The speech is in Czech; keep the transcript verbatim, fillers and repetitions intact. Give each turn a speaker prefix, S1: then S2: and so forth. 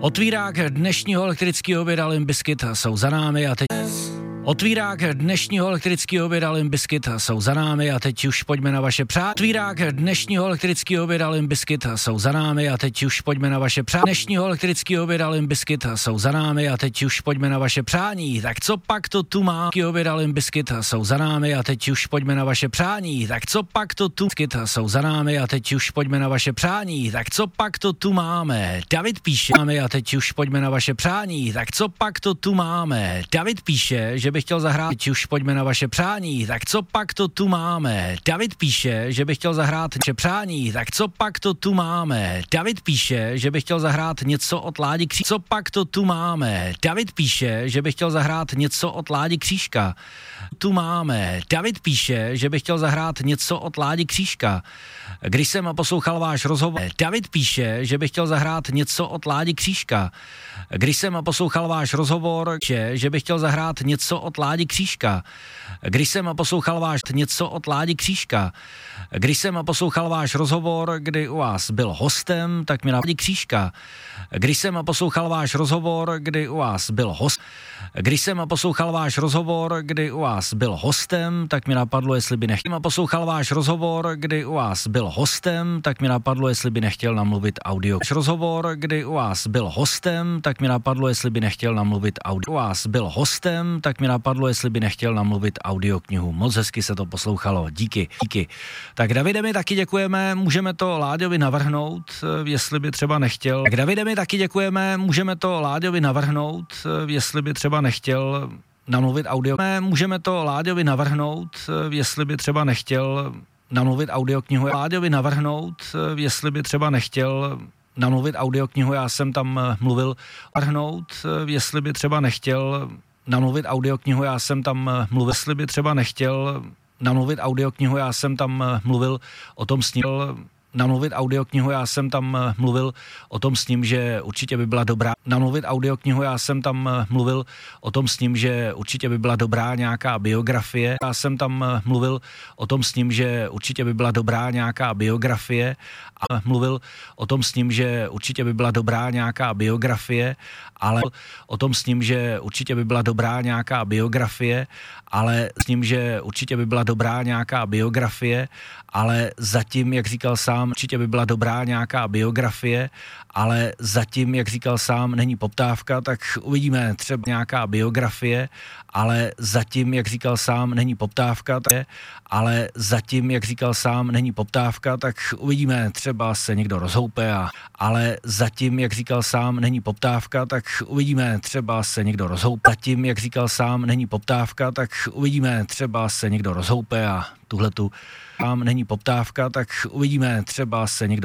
S1: Otvírák dnešního elektrického oběda Limp Bizkit jsou za námi a teď... Otvírák dnešního elektrického oběda Limp Bizkit jsou za námi a teď už pojďme na vaše přání. Otvírák dnešního elektrického oběda Limp Bizkit jsou za námi a teď už pojďme na vaše přání. Dnešního elektrického oběda Limp Bizkit jsou za námi a teď už pojďme na vaše přání. Tak co pak to tu má? Oběda Limp Bizkit jsou za námi a teď už pojďme na vaše přání. Tak co pak to tu jsou za námi a teď už pojďme na vaše přání. Tak co pak to tu máme? David píše máme a teď už pojďme na vaše přání. Tak co pak to tu máme? David píše, že bych chtěl zahrát, teď už pojďme na vaše přání, tak co pak to tu máme? David píše, že bych chtěl zahrát vaše přání, tak co pak to tu máme? David píše, že bych chtěl zahrát něco od Ládi Křížka, co pak to tu máme? David píše, že bych chtěl zahrát něco od Ládi Křížka, tu máme. David píše, že bych chtěl zahrát něco od Ládi Křížka. Když jsem poslouchal váš rozhovor, David píše, že bych chtěl zahrát něco od Ládi Křížka. Když jsem poslouchal váš rozhovor, že bych chtěl zahrát něco od Ládi Křížka. Když jsem poslouchal váš něco od Ládi Křížka. Když jsem poslouchal váš rozhovor, kdy u vás byl hostem, tak mi Ládi Křížka. Když jsem poslouchal váš rozhovor, kdy u vás byl host. Když jsem poslouchal váš rozhovor, kdy u vás byl hostem, tak mi napadlo, jestli by nechtěl. Poslouchal váš rozhovor, kdy u vás byl hostem, tak mi napadlo, jestli by nechtěl namluvit audio. Rozhovor, kdy u vás byl hostem, tak mi napadlo, jestli by nechtěl namluvit audio. U vás byl hostem, tak mi napadlo, jestli by nechtěl namluvit audioknihu. Moc hezky se to poslouchalo. Díky, díky. Tak Davide, mi taky děkujeme, můžeme to Láďovi navrhnout, jestli by třeba nechtěl. Tak Davide, mi taky děkujeme, můžeme to Láďovi navrhnout, jestli by třeba nechtěl namluvit audio. Můžeme to Láďovi navrhnout, jestli by třeba nechtěl namluvit audioknihu. Láďovi navrhnout, jestli by třeba nechtěl namluvit audioknihu. Já jsem tam mluvil. Navrhnout, jestli by třeba nechtěl namluvit audioknihu. Já jsem tam mluvil. Jestli by třeba nechtěl namluvit audioknihu. Já jsem tam mluvil o tom s ním. Namluvit audioknihu, já jsem tam mluvil o tom s ním, že určitě by byla dobrá. Namluvit audioknihu, já jsem tam mluvil o tom s ním, že určitě by byla dobrá nějaká biografie. Já jsem tam mluvil o tom s ním, že určitě by byla dobrá nějaká biografie. A mluvil o tom s ním, že určitě by byla dobrá nějaká biografie, ale o tom s ním, že určitě by byla dobrá nějaká biografie, ale s ním, že určitě by byla dobrá nějaká biografie, ale zatím, jak říkal sám, určitě by byla dobrá nějaká biografie, ale zatím, jak říkal sám, není poptávka, tak uvidíme třeba nějaká biografie, ale zatím, jak říkal sám, není poptávka, tak, ale zatím, jak říkal sám, není poptávka, tak uvidíme, třeba se někdo rozhoupe, a, ale zatím, jak říkal sám, není poptávka, tak uvidíme, třeba se někdo rozhoupe. Zatím, jak říkal sám, není poptávka, tak uvidíme, třeba se někdo rozhoupe a tuhletu tam není poptávka, tak uvidíme, třeba se někdo